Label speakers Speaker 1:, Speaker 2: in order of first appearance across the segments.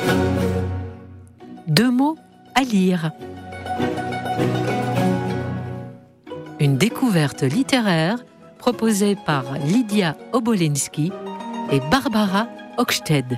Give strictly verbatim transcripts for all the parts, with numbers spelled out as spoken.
Speaker 1: Deux mots à lire. Une découverte littéraire proposée par Lydia Obolensky et Barbara Hochstedt.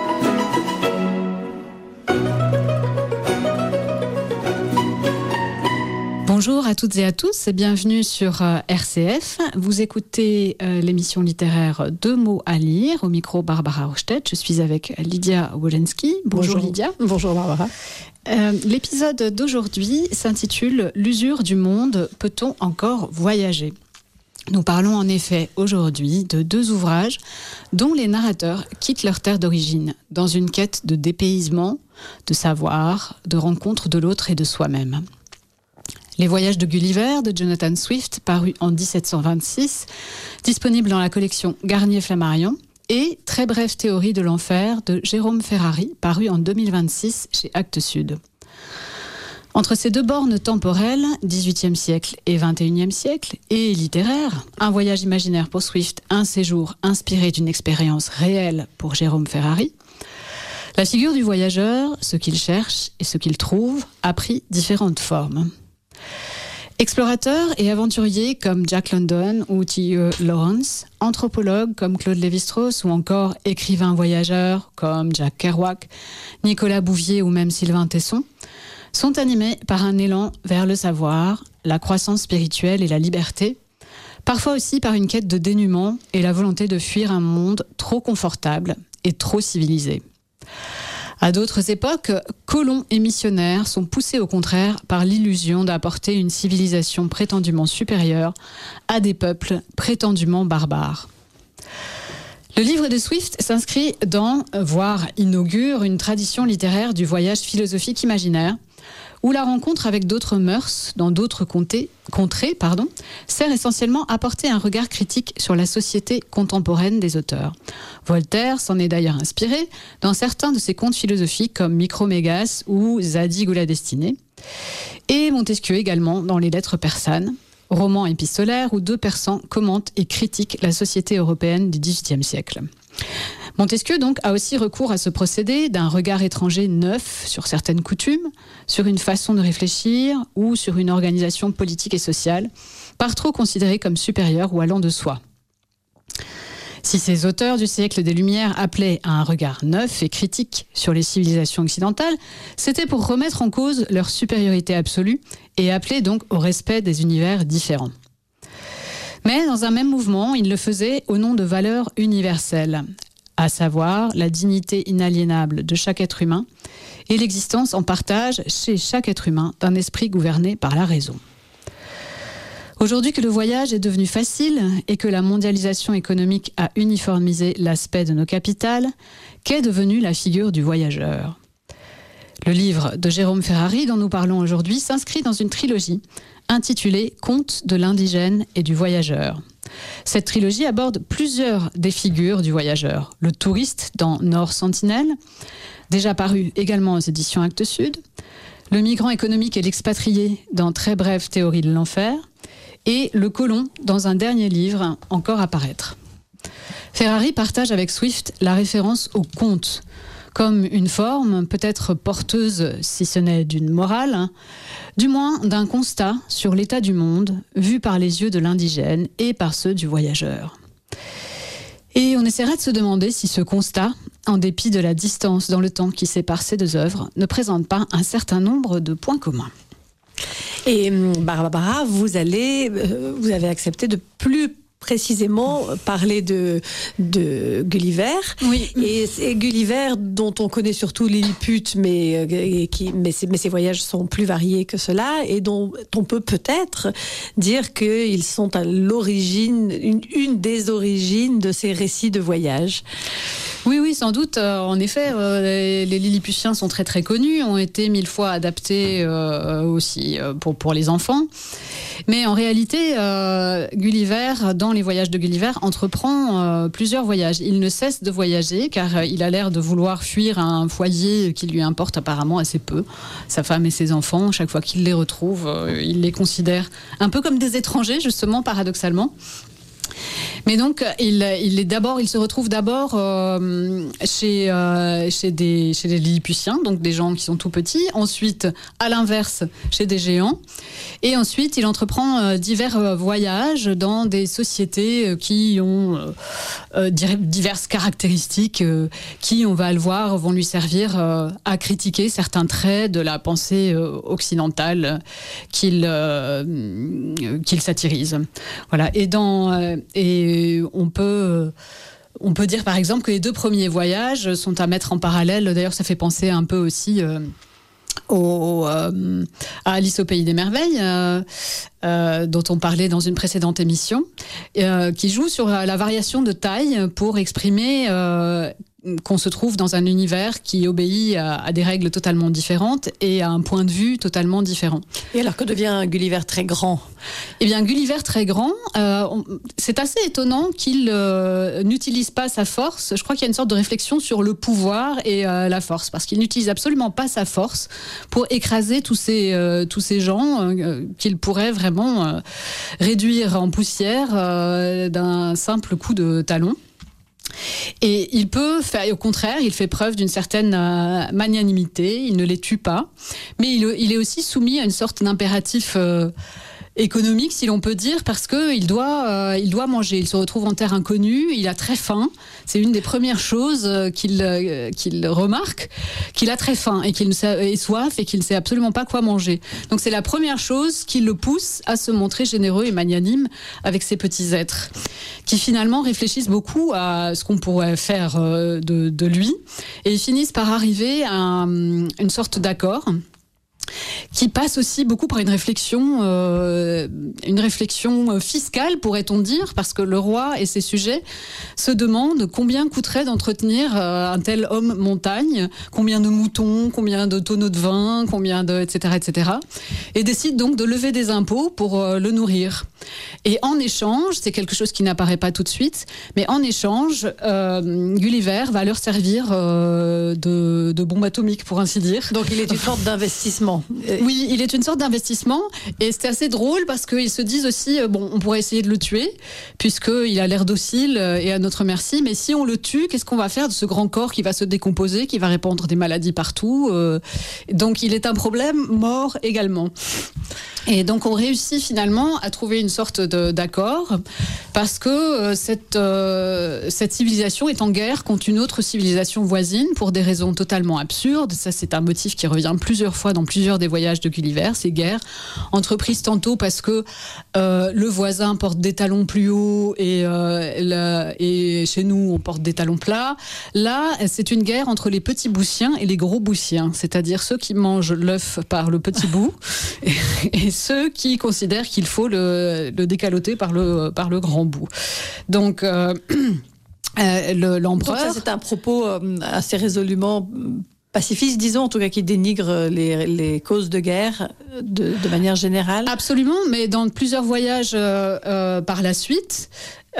Speaker 2: Bonjour à toutes et à tous et bienvenue sur euh, R C F. Vous écoutez euh, l'émission littéraire Deux mots à lire. Au micro, Barbara Hochstedt. Je suis avec Lydia Obolensky. Bonjour, Bonjour Lydia.
Speaker 3: Bonjour Barbara.
Speaker 2: Euh, l'épisode d'aujourd'hui s'intitule « L'usure du monde, peut-on encore voyager ?» Nous parlons en effet aujourd'hui de deux ouvrages dont les narrateurs quittent leur terre d'origine dans une quête de dépaysement, de savoir, de rencontre de l'autre et de soi-même. Les voyages de Gulliver de Jonathan Swift, paru en dix-sept cent vingt-six, disponible dans la collection Garnier-Flammarion, et Très brève théorie de l'enfer de Jérôme Ferrari, paru en deux mille vingt-six chez Actes Sud. Entre ces deux bornes temporelles, dix-huitième siècle et vingt et unième siècle, et littéraire, un voyage imaginaire pour Swift, un séjour inspiré d'une expérience réelle pour Jérôme Ferrari, la figure du voyageur, ce qu'il cherche et ce qu'il trouve, a pris différentes formes. Explorateurs et aventuriers comme Jack London ou T E Lawrence, anthropologues comme Claude Lévi-Strauss ou encore écrivains voyageurs comme Jack Kerouac, Nicolas Bouvier ou même Sylvain Tesson, sont animés par un élan vers le savoir, la croissance spirituelle et la liberté, parfois aussi par une quête de dénuement et la volonté de fuir un monde trop confortable et trop civilisé. À d'autres époques, colons et missionnaires sont poussés au contraire par l'illusion d'apporter une civilisation prétendument supérieure à des peuples prétendument barbares. Le livre de Swift s'inscrit dans, voire inaugure, une tradition littéraire du voyage philosophique imaginaire, où la rencontre avec d'autres mœurs, dans d'autres contrées, contrées, pardon, sert essentiellement à porter un regard critique sur la société contemporaine des auteurs. Voltaire s'en est d'ailleurs inspiré dans certains de ses contes philosophiques comme Micromégas ou Zadig ou la destinée, et Montesquieu également dans les Lettres persanes, roman épistolaire où deux persans commentent et critiquent la société européenne du dix-huitième siècle. Montesquieu donc a aussi recours à ce procédé d'un regard étranger neuf sur certaines coutumes, sur une façon de réfléchir ou sur une organisation politique et sociale, par trop considérée comme supérieure ou allant de soi. Si ces auteurs du siècle des Lumières appelaient à un regard neuf et critique sur les civilisations occidentales, c'était pour remettre en cause leur supériorité absolue et appeler donc au respect des univers différents. Mais dans un même mouvement, ils le faisaient au nom de valeurs universelles, à savoir la dignité inaliénable de chaque être humain et l'existence en partage chez chaque être humain d'un esprit gouverné par la raison. Aujourd'hui que le voyage est devenu facile et que la mondialisation économique a uniformisé l'aspect de nos capitales, qu'est devenue la figure du voyageur ? Le livre de Jérôme Ferrari dont nous parlons aujourd'hui s'inscrit dans une trilogie intitulée « Contes de l'indigène et du voyageur ». Cette trilogie aborde plusieurs des figures du voyageur. Le touriste dans Nord Sentinelle, déjà paru également aux éditions Actes Sud, le migrant économique et l'expatrié dans Très brève théorie de l'enfer, et le colon dans un dernier livre encore à paraître. Ferrari partage avec Swift la référence au conte, comme une forme peut-être porteuse, si ce n'est d'une morale, du moins d'un constat sur l'état du monde, vu par les yeux de l'indigène et par ceux du voyageur. Et on essaiera de se demander si ce constat, en dépit de la distance dans le temps qui sépare ces deux œuvres, ne présente pas un certain nombre de points communs.
Speaker 3: Et Barbara, vous allez, euh, vous avez accepté de plus précisément parler de, de Gulliver.
Speaker 2: Oui.
Speaker 3: Et c'est Gulliver dont on connaît surtout Lilliput, mais, et qui, mais, ses, mais ses voyages sont plus variés que cela, et dont on peut peut-être dire qu'ils sont à l'origine, une, une des origines de ces récits de voyage.
Speaker 2: Oui, oui, sans doute. Euh, en effet, euh, les, les Lilliputiens sont très très connus, ont été mille fois adaptés euh, aussi euh, pour, pour les enfants. Mais en réalité, euh, Gulliver, dans les voyages de Gulliver, entreprend euh, plusieurs voyages. Il ne cesse de voyager car euh, il a l'air de vouloir fuir un foyer qui lui importe apparemment assez peu. Sa femme et ses enfants, chaque fois qu'il les retrouve, euh, il les considère un peu comme des étrangers, justement, paradoxalement. Mais donc, il, il est d'abord, il se retrouve d'abord euh, chez euh, chez des chez des Lilliputiens, donc des gens qui sont tout petits. Ensuite, à l'inverse, chez des géants. Et ensuite, il entreprend euh, divers euh, voyages dans des sociétés euh, qui ont euh, euh, diverses caractéristiques, euh, qui, on va le voir, vont lui servir euh, à critiquer certains traits de la pensée euh, occidentale qu'il euh, qu'il satirise. Voilà. Et dans euh, et on peut on peut dire par exemple que les deux premiers voyages sont à mettre en parallèle. D'ailleurs, ça fait penser un peu aussi euh, Au, euh, à Alice au Pays des Merveilles, euh, euh, dont on parlait dans une précédente émission, euh, qui joue sur la variation de taille pour exprimer euh, qu'on se trouve dans un univers qui obéit à, à des règles totalement différentes et à un point de vue totalement différent.
Speaker 3: Et alors que devient un Gulliver très grand ?
Speaker 2: Eh bien, Gulliver très grand, euh, on, c'est assez étonnant qu'il euh, n'utilise pas sa force. Je crois qu'il y a une sorte de réflexion sur le pouvoir et euh, la force, parce qu'il n'utilise absolument pas sa force pour écraser tous ces, euh, tous ces gens euh, qu'il pourrait vraiment euh, réduire en poussière euh, d'un simple coup de talon. Et il peut faire, au contraire, il fait preuve d'une certaine euh, magnanimité, il ne les tue pas, mais il, il est aussi soumis à une sorte d'impératif euh, économique, si l'on peut dire, parce qu'il doit, euh, il doit manger. Il se retrouve en terre inconnue, il a très faim. C'est une des premières choses qu'il, euh, qu'il remarque, qu'il a très faim et qu'il est soif et qu'il ne sait absolument pas quoi manger. Donc c'est la première chose qui le pousse à se montrer généreux et magnanime avec ces petits êtres, qui finalement réfléchissent beaucoup à ce qu'on pourrait faire euh, de, de lui, et ils finissent par arriver à un, une sorte d'accord qui passe aussi beaucoup par une réflexion, euh, une réflexion fiscale, pourrait-on dire, parce que le roi et ses sujets se demandent combien coûterait d'entretenir euh, un tel homme montagne, combien de moutons, combien de tonneaux de vin, combien de, et cetera, et cetera, et décident donc de lever des impôts pour euh, le nourrir. Et en échange, c'est quelque chose qui n'apparaît pas tout de suite, mais en échange, euh, Gulliver va leur servir euh, de, de bombe atomique, pour ainsi dire.
Speaker 3: Donc il est une sorte d'investissement.
Speaker 2: Oui, il est une sorte d'investissement, et c'est assez drôle parce qu'ils se disent aussi, bon, on pourrait essayer de le tuer, puisqu'il a l'air docile et à notre merci, mais si on le tue, qu'est-ce qu'on va faire de ce grand corps qui va se décomposer, qui va répandre des maladies partout euh, donc il est un problème mort également. Et donc on réussit finalement à trouver une sorte de, d'accord, parce que euh, cette, euh, cette civilisation est en guerre contre une autre civilisation voisine pour des raisons totalement absurdes. Ça, c'est un motif qui revient plusieurs fois dans plusieurs des voyages de Gulliver, ces guerres, entreprises tantôt parce que euh, le voisin porte des talons plus hauts et, euh, la, et chez nous on porte des talons plats. Là, c'est une guerre entre les petits boussiens et les gros boussiens, c'est-à-dire ceux qui mangent l'œuf par le petit bout et, et ceux qui considèrent qu'il faut le, le décaloter par le, par le grand bout. Donc, euh, euh, le, l'empereur...
Speaker 3: Donc ça, c'est un propos euh, assez résolument pacifiste, disons, en tout cas qui dénigre les, les causes de guerre de, de manière générale.
Speaker 2: Absolument, mais dans plusieurs voyages euh, euh, par la suite,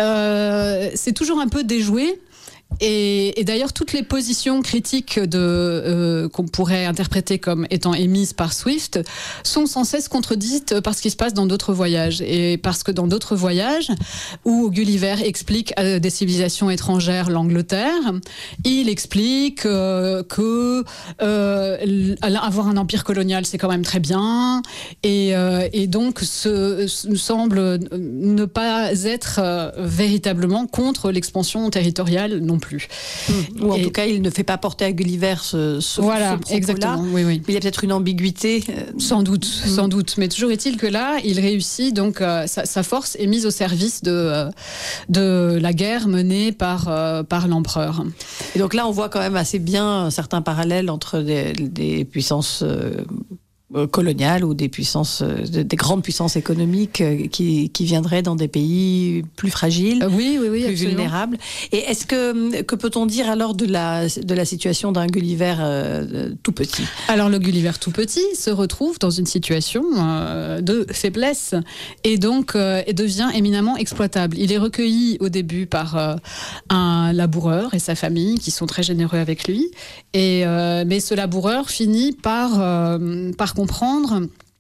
Speaker 2: euh, c'est toujours un peu déjoué. Et, et d'ailleurs, toutes les positions critiques de, euh, qu'on pourrait interpréter comme étant émises par Swift sont sans cesse contredites par ce qui se passe dans d'autres voyages. Et parce que dans d'autres voyages, où Gulliver explique à des civilisations étrangères l'Angleterre, il explique euh, que euh, avoir un empire colonial, c'est quand même très bien. Et, euh, et donc, ce, ce semble ne pas être euh, véritablement contre l'expansion territoriale non plus.
Speaker 3: Mmh. Ou en
Speaker 2: et,
Speaker 3: tout cas, il ne fait pas porter à Gulliver ce, ce,
Speaker 2: voilà,
Speaker 3: ce propos-là.
Speaker 2: Exactement, oui, oui.
Speaker 3: Il y a peut-être une ambiguïté.
Speaker 2: Sans doute, mmh. sans doute. Mais toujours est-il que là, il réussit, donc euh, sa, sa force est mise au service de, euh, de la guerre menée par, euh, par l'empereur.
Speaker 3: Et donc là, on voit quand même assez bien certains parallèles entre des, des puissances... Euh, coloniales ou des puissances, des grandes puissances économiques qui, qui viendraient dans des pays plus fragiles,
Speaker 2: euh, oui, oui, oui,
Speaker 3: plus
Speaker 2: absolument.
Speaker 3: vulnérables. Et est-ce que, que peut-on dire alors de la, de la situation d'un Gulliver euh, tout petit ?
Speaker 2: Alors le Gulliver tout petit se retrouve dans une situation euh, de faiblesse et donc euh, et devient éminemment exploitable. Il est recueilli au début par euh, un laboureur et sa famille qui sont très généreux avec lui, et, euh, mais ce laboureur finit par, euh, par comprendre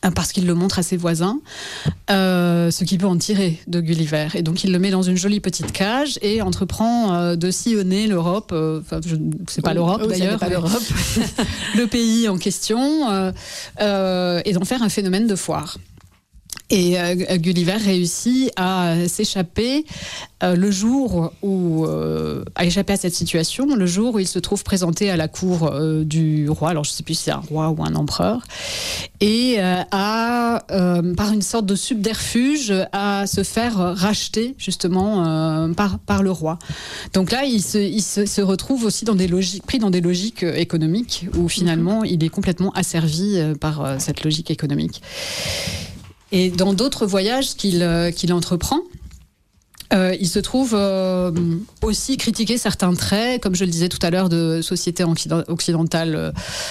Speaker 2: parce qu'il le montre à ses voisins, euh, ce qu'il peut en tirer de Gulliver. Et donc il le met dans une jolie petite cage et entreprend euh, de sillonner l'Europe, euh, enfin je, c'est pas l'Europe
Speaker 3: oh,
Speaker 2: d'ailleurs,
Speaker 3: pas l'Europe.
Speaker 2: le pays en question, euh, euh, et d'en faire un phénomène de foire. Et euh, Gulliver réussit à s'échapper euh, le jour où euh, à échapper à cette situation, le jour où il se trouve présenté à la cour euh, du roi. Alors je ne sais plus si c'est un roi ou un empereur, et euh, à euh, par une sorte de subterfuge à se faire racheter justement euh, par par le roi. Donc là, il se il se, se retrouve aussi dans des logiques pris dans des logiques économiques où finalement il est complètement asservi par euh, cette logique économique. Et dans d'autres voyages qu'il, euh, qu'il entreprend, euh, il se trouve euh, aussi critiquer certains traits, comme je le disais tout à l'heure, de société occidentale,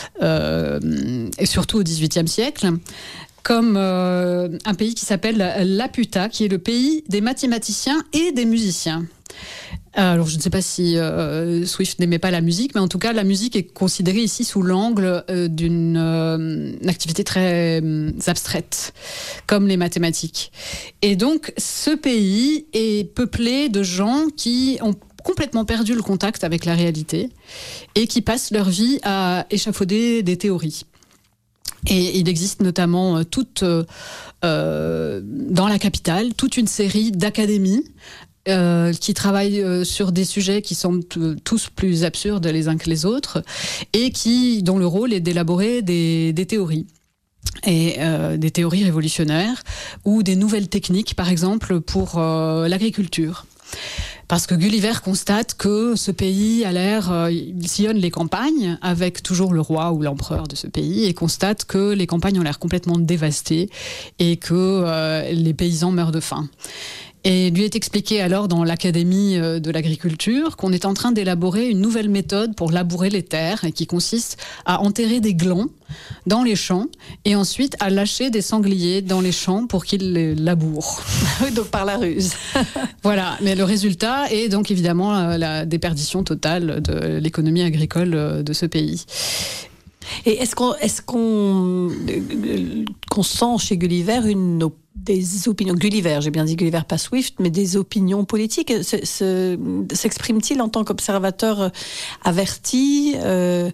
Speaker 2: euh, et surtout au dix-huitième siècle, comme euh, un pays qui s'appelle Laputa, qui est le pays des mathématiciens et des musiciens. Alors, je ne sais pas si euh, Swift n'aimait pas la musique, mais en tout cas, la musique est considérée ici sous l'angle euh, d'une euh, activité très euh, abstraite, comme les mathématiques. Et donc, ce pays est peuplé de gens qui ont complètement perdu le contact avec la réalité et qui passent leur vie à échafauder des théories. Et il existe notamment toute, euh, dans la capitale, toute une série d'académies Euh, qui travaillent euh, sur des sujets qui sont t- tous plus absurdes les uns que les autres et qui, dont le rôle est d'élaborer des, des théories. Et euh, des théories révolutionnaires ou des nouvelles techniques, par exemple, pour euh, l'agriculture. Parce que Gulliver constate que ce pays a l'air, euh, il sillonne les campagnes avec toujours le roi ou l'empereur de ce pays et constate que les campagnes ont l'air complètement dévastées et que euh, les paysans meurent de faim. Et lui est expliqué alors dans l'Académie de l'agriculture qu'on est en train d'élaborer une nouvelle méthode pour labourer les terres et qui consiste à enterrer des glands dans les champs et ensuite à lâcher des sangliers dans les champs pour qu'ils les labourent.
Speaker 3: Donc par la ruse.
Speaker 2: Voilà, mais le résultat est donc évidemment la déperdition totale de l'économie agricole de ce pays.
Speaker 3: Et est-ce qu'on, est-ce qu'on, qu'on sent chez Gulliver une opinion des opinions, Gulliver, j'ai bien dit Gulliver, pas Swift, mais des opinions politiques. Se, se, s'exprime-t-il en tant qu'observateur averti euh,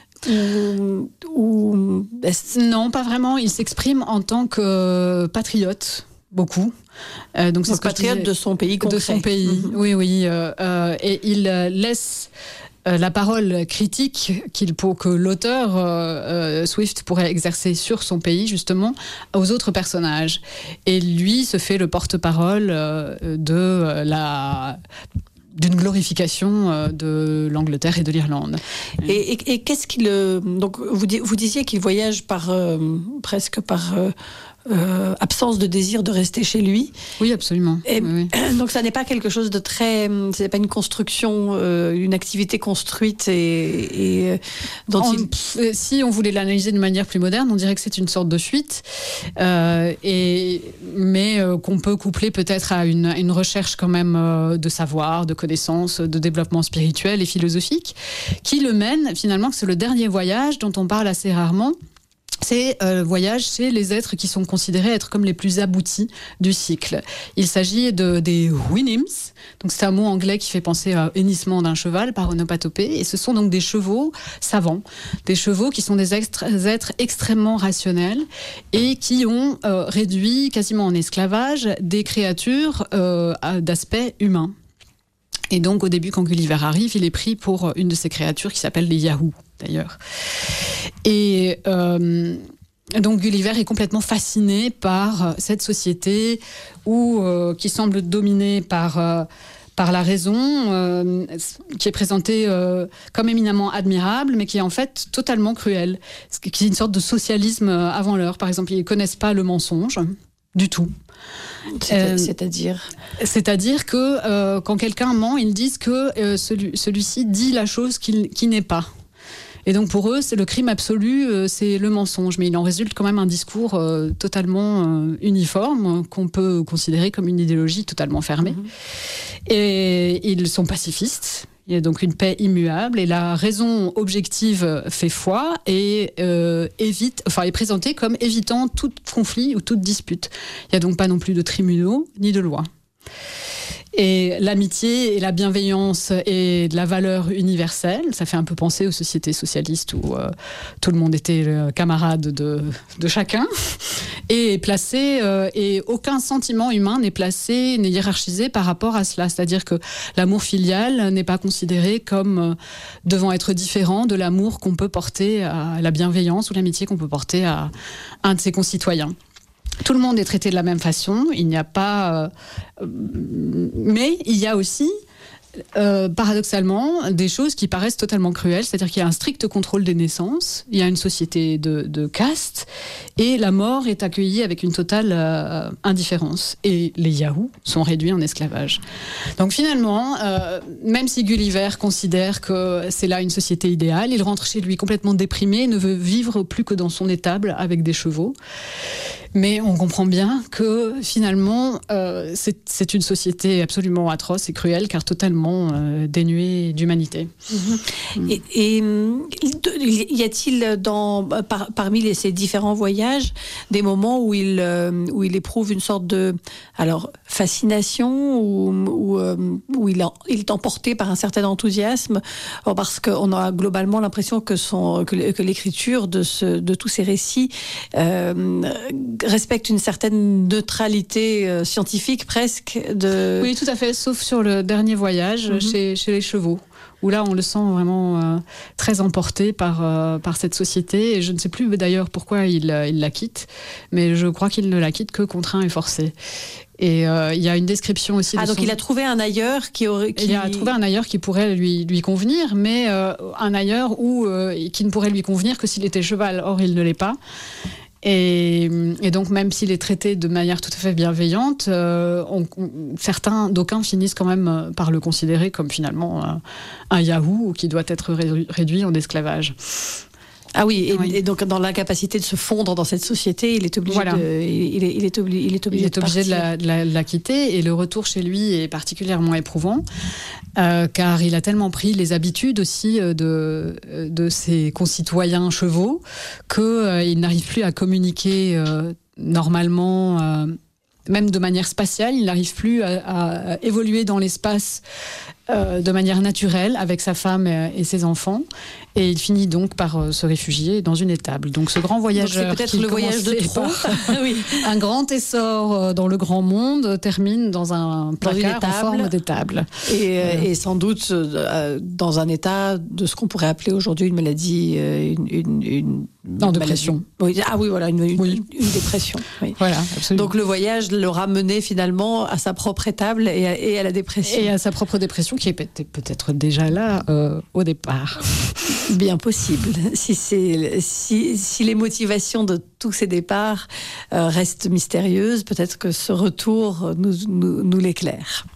Speaker 3: ou, ou est-ce...
Speaker 2: Non, pas vraiment. Il s'exprime en tant que patriote. Beaucoup. Euh, donc, c'est
Speaker 3: donc
Speaker 2: ce que
Speaker 3: patriote
Speaker 2: disais,
Speaker 3: de son pays concret.
Speaker 2: De son pays, mm-hmm. oui, oui. Euh, euh, et il laisse euh, la parole critique qu'il, pour, que l'auteur euh, euh, Swift pourrait exercer sur son pays, justement, aux autres personnages. Et lui se fait le porte-parole euh, de euh, la... d'une glorification de l'Angleterre et de l'Irlande.
Speaker 3: Et, et, et qu'est-ce qu'il... Donc, vous, vous disiez qu'il voyage par, euh, presque par euh, euh, absence de désir de rester chez lui.
Speaker 2: Oui, absolument.
Speaker 3: Et,
Speaker 2: oui, oui.
Speaker 3: Donc, ça n'est pas quelque chose de très... Ce n'est pas une construction, euh, une activité construite et... et dont
Speaker 2: en,
Speaker 3: il...
Speaker 2: pff, si on voulait l'analyser de manière plus moderne, on dirait que c'est une sorte de fuite, euh, et, mais euh, qu'on peut coupler peut-être à une, une recherche quand même euh, de savoir, de connaissances, de développement spirituel et philosophique, qui le mène, finalement, c'est le dernier voyage dont on parle assez rarement. C'est le euh, voyage chez les êtres qui sont considérés être comme les plus aboutis du cycle. Il s'agit de, des Houyhnhnms, donc c'est un mot anglais qui fait penser à hennissement d'un cheval par onomatopée, et ce sont donc des chevaux savants, des chevaux qui sont des extra- êtres extrêmement rationnels et qui ont euh, réduit quasiment en esclavage des créatures euh, d'aspect humain. Et donc, au début, quand Gulliver arrive, il est pris pour une de ces créatures qui s'appelle les Yahoo, d'ailleurs. Et euh, donc, Gulliver est complètement fasciné par cette société où, euh, qui semble dominée par, euh, par la raison, euh, qui est présentée euh, comme éminemment admirable, mais qui est en fait totalement cruelle. Qui est une sorte de socialisme avant l'heure. Par exemple, ils ne connaissent pas le mensonge du tout.
Speaker 3: C'est, c'est-à-dire
Speaker 2: C'est-à-dire que euh, quand quelqu'un ment, ils disent que euh, celui, celui-ci dit la chose qu'il, qui n'est pas. Et donc pour eux, c'est le crime absolu, euh, c'est le mensonge. Mais il en résulte quand même un discours euh, totalement euh, uniforme, qu'on peut considérer comme une idéologie totalement fermée. Mmh. Et ils sont pacifistes. Il y a donc une paix immuable et la raison objective fait foi et euh, évite, enfin est présentée comme évitant tout conflit ou toute dispute. Il n'y a donc pas non plus de tribunaux ni de lois. Et l'amitié et la bienveillance est de la valeur universelle. Ça fait un peu penser aux sociétés socialistes où euh, tout le monde était le camarade de, de chacun. Et, placé, euh, et aucun sentiment humain n'est placé, n'est hiérarchisé par rapport à cela. C'est-à-dire que l'amour filial n'est pas considéré comme euh, devant être différent de l'amour qu'on peut porter à la bienveillance ou l'amitié qu'on peut porter à un de ses concitoyens. Tout le monde est traité de la même façon, il n'y a pas... Euh, mais il y a aussi, euh, paradoxalement, des choses qui paraissent totalement cruelles, c'est-à-dire qu'il y a un strict contrôle des naissances, il y a une société de, de caste, et la mort est accueillie avec une totale euh, indifférence. Et les Yahoos sont réduits en esclavage. Donc finalement, euh, même si Gulliver considère que c'est là une société idéale, il rentre chez lui complètement déprimé, ne veut vivre plus que dans son étable avec des chevaux. Mais on comprend bien que finalement, euh, c'est, c'est une société absolument atroce et cruelle, car totalement euh, dénuée d'humanité.
Speaker 3: Mmh. Et, et y a-t-il dans, par, parmi les, ces différents voyages des moments où il, euh, où il éprouve une sorte de alors, fascination, ou où, où, où il, il est emporté par un certain enthousiasme, parce qu'on a globalement l'impression que, son, que, que l'écriture de, ce, de tous ces récits euh, respecte une certaine neutralité euh, scientifique presque. De...
Speaker 2: Oui, tout à fait, sauf sur le dernier voyage mm-hmm. chez, chez les chevaux, où là on le sent vraiment euh, très emporté par, euh, par cette société. Et je ne sais plus d'ailleurs pourquoi il, il la quitte, mais je crois qu'il ne la quitte que contraint et forcé. Et il euh, y a une description aussi.
Speaker 3: Ah,
Speaker 2: de
Speaker 3: donc
Speaker 2: son...
Speaker 3: il a trouvé un ailleurs qui aurait. Qui...
Speaker 2: Il a trouvé un ailleurs qui pourrait lui, lui convenir, mais euh, un ailleurs où, euh, qui ne pourrait lui convenir que s'il était cheval. Or, il ne l'est pas. Et, et donc, même s'il est traité de manière tout à fait bienveillante, euh, on, on, certains, d'aucuns finissent quand même par le considérer comme finalement un, un Yahoo qui doit être ré, réduit en esclavage.
Speaker 3: Ah oui, et, oui, et donc dans l'incapacité de se fondre dans cette société, il est obligé
Speaker 2: voilà.
Speaker 3: de, il est, il est obligé, il est obligé,
Speaker 2: il est
Speaker 3: de,
Speaker 2: obligé de, la, de, la, de la quitter. Et le retour chez lui est particulièrement éprouvant, euh, car il a tellement pris les habitudes aussi de, de ses concitoyens chevaux qu'il euh, n'arrive plus à communiquer euh, normalement. Euh, Même de manière spatiale, il n'arrive plus à, à évoluer dans l'espace euh, de manière naturelle avec sa femme et, et ses enfants. Et il finit donc par euh, se réfugier dans une étable. Donc ce grand voyageur,
Speaker 3: donc c'est peut-être le voyage de trop.
Speaker 2: oui. Un grand essor dans le grand monde termine dans un placard dans en forme d'étable.
Speaker 3: Et, euh, et sans doute euh, dans un état de ce qu'on pourrait appeler aujourd'hui une maladie, euh, une, une, une
Speaker 2: en dépression.
Speaker 3: Oui. Ah oui, voilà, une, une,
Speaker 2: oui.
Speaker 3: une dépression. Oui.
Speaker 2: Voilà, absolument.
Speaker 3: Donc le voyage le ramenait finalement à sa propre étable et à, et à la dépression.
Speaker 2: Et à sa propre dépression qui était peut-être déjà là euh, au départ.
Speaker 3: Bien possible. Si, c'est, si, si les motivations de tous ces départs euh, restent mystérieuses, peut-être que ce retour nous, nous, nous l'éclaire.